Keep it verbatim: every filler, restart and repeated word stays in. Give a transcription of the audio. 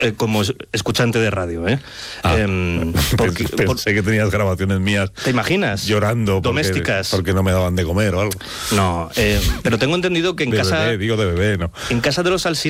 eh, como escuchante de radio, ¿eh? Ah, eh porque, pensé por, que tenías grabaciones mías. ¿Te imaginas? Llorando. Porque, domésticas. Porque no me daban de comer o algo. No, eh, pero tengo entendido que en de casa... Bebé, digo de bebé, ¿no? En casa de los Alsina